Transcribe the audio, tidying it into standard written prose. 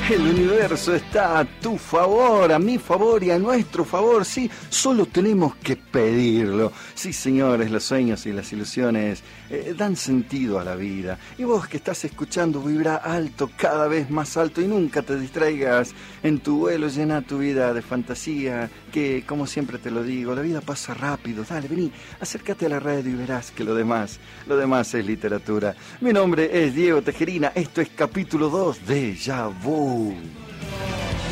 El universo está a tu favor, a mi favor y a nuestro favor, sí, solo tenemos que pedirlo. Sí, señores, los sueños y las ilusiones dan sentido a la vida. Y vos que estás escuchando, vibra alto, cada vez más alto, y nunca te distraigas en tu vuelo, llena tu vida de fantasía, que como siempre te lo digo, la vida pasa rápido. Dale, vení, acércate a la radio y verás que lo demás es literatura. Mi nombre es Diego Tejerina, esto es capítulo 2 de Déjà Vu.